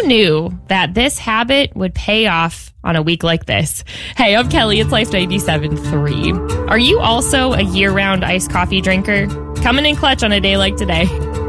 knew that this habit would pay off on a week like this? Hey, I'm Kelly. It's Life 97.3. Are you also a year-round iced coffee drinker? Coming in clutch on a day like today.